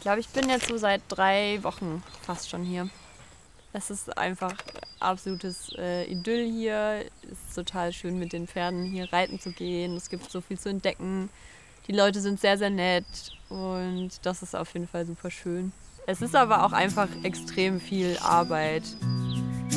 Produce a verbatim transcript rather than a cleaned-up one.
glaube, ich bin jetzt so seit drei Wochen fast schon hier. Es ist einfach absolutes äh, Idyll hier. Es ist total schön, mit den Pferden hier reiten zu gehen. Es gibt so viel zu entdecken. Die Leute sind sehr, sehr nett und das ist auf jeden Fall super schön. Es ist aber auch einfach extrem viel Arbeit.